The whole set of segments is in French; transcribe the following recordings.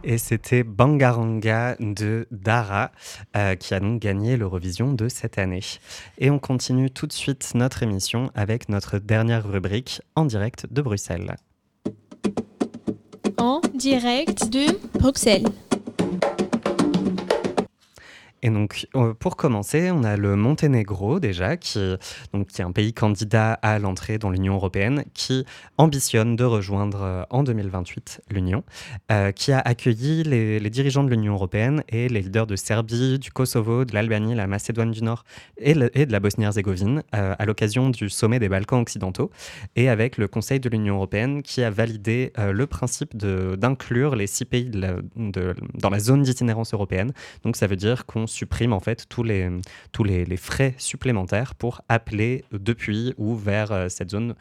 Et c'était Bangaranga de Dara qui a donc gagné l'Eurovision de cette année. Et on continue tout de suite notre émission avec notre dernière rubrique en direct de Bruxelles. En direct de Bruxelles. Et donc, pour commencer, on a le Monténégro déjà, qui est un pays candidat à l'entrée dans l'Union européenne, qui ambitionne de rejoindre en 2028 l'Union, qui a accueilli les dirigeants de l'Union européenne et les leaders de Serbie, du Kosovo, de l'Albanie, la Macédoine du Nord et de la Bosnie-Herzégovine à l'occasion du sommet des Balkans occidentaux, et avec le Conseil de l'Union européenne qui a validé le principe d'inclure les 6 pays dans la zone d'itinérance européenne. Donc ça veut dire qu'on supprime en fait tous les frais supplémentaires pour appeler depuis ou vers cette zone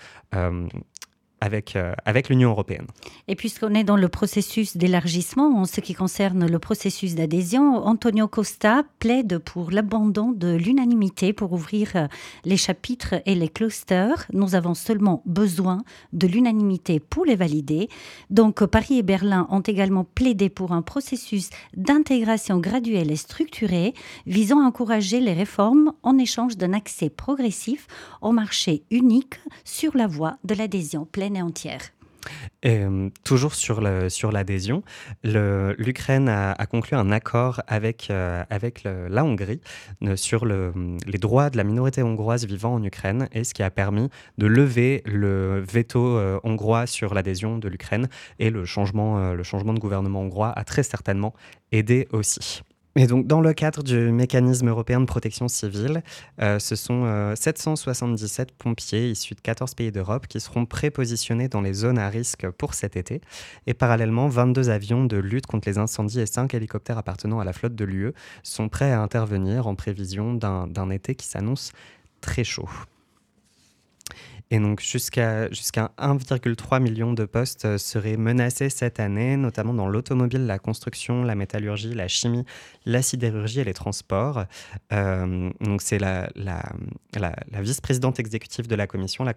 avec l'Union européenne. Et puisqu'on est dans le processus d'élargissement, en ce qui concerne le processus d'adhésion, Antonio Costa plaide pour l'abandon de l'unanimité pour ouvrir les chapitres et les clusters. Nous avons seulement besoin de l'unanimité pour les valider. Donc Paris et Berlin ont également plaidé pour un processus d'intégration graduelle et structurée visant à encourager les réformes en échange d'un accès progressif au marché unique sur la voie de l'adhésion pleine et entière. Et, toujours sur l'adhésion, l'Ukraine a conclu un accord avec la Hongrie sur les droits de la minorité hongroise vivant en Ukraine, et ce qui a permis de lever le veto hongrois sur l'adhésion de l'Ukraine, et le changement de gouvernement hongrois a très certainement aidé aussi. Et donc, dans le cadre du mécanisme européen de protection civile, ce sont 777 pompiers issus de 14 pays d'Europe qui seront prépositionnés dans les zones à risque pour cet été. Et parallèlement, 22 avions de lutte contre les incendies et 5 hélicoptères appartenant à la flotte de l'UE sont prêts à intervenir en prévision d'un été qui s'annonce très chaud. Et donc jusqu'à 1,3 million de postes seraient menacés cette année, notamment dans l'automobile, la construction, la métallurgie, la chimie, la sidérurgie et les transports. Donc c'est la vice-présidente exécutive de la Commission, la